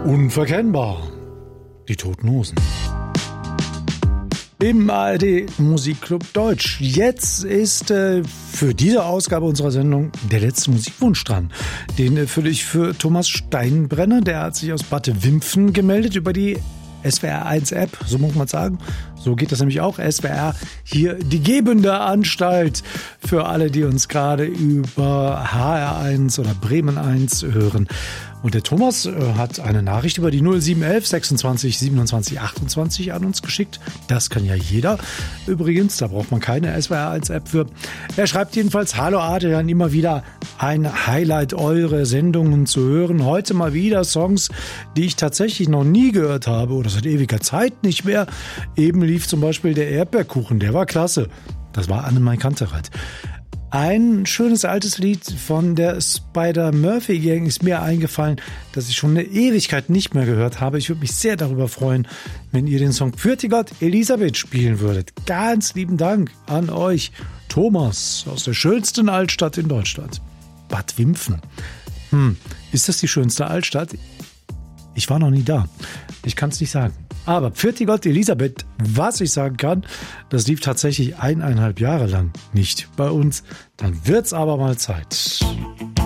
Unverkennbar. Die Toten Hosen. Im ARD Musikclub Deutsch. Jetzt ist für diese Ausgabe unserer Sendung der letzte Musikwunsch dran. Den erfülle ich für Thomas Steinbrenner. Der hat sich aus Bad Wimpfen gemeldet über die SWR 1 App, so muss man sagen. So geht das nämlich auch. SWR, hier die gebende Anstalt für alle, die uns gerade über HR1 oder Bremen 1 hören. Und der Thomas hat eine Nachricht über die 0711 26 27 28 an uns geschickt. Das kann ja jeder. Übrigens, da braucht man keine SWR 1 App für. Er schreibt jedenfalls: Hallo Adrian, immer wieder ein Highlight, eure Sendungen zu hören. Heute mal wieder Songs, die ich tatsächlich noch nie gehört habe oder seit ewiger Zeit nicht mehr. Eben lief zum Beispiel der Erdbeerkuchen, der war klasse. Das war Annemai Kantereit. Ein schönes altes Lied von der Spider-Murphy-Gang ist mir eingefallen, das ich schon eine Ewigkeit nicht mehr gehört habe. Ich würde mich sehr darüber freuen, wenn ihr den Song Pfirti Gott Elisabeth spielen würdet. Ganz lieben Dank an euch, Thomas, aus der schönsten Altstadt in Deutschland. Bad Wimpfen. Ist das die schönste Altstadt? Ich war noch nie da. Ich kann es nicht sagen. Aber Pfirti Gott Elisabeth, was ich sagen kann, das lief tatsächlich 1,5 Jahre lang nicht bei uns. Dann wird's aber mal Zeit.